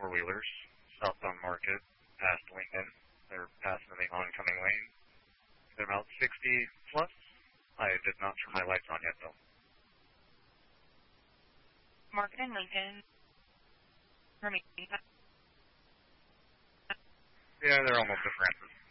four-wheelers, southbound Market, past Lincoln. They're passing in the oncoming lane. They're about 60 plus. I did not turn my lights on yet, though. Market and Lincoln. Yeah, they're almost at Francis.